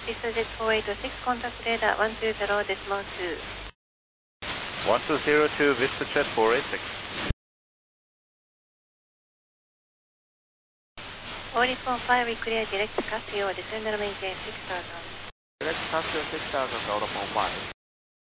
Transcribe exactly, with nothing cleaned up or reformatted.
VistaJet four eight six, contact radar one two zero decimal two. one two zero two, VistaJet four eight six. All Recon five, we clear direct Casio, descend and maintain six thousand. Direct Casio six thousand, Vodafone one.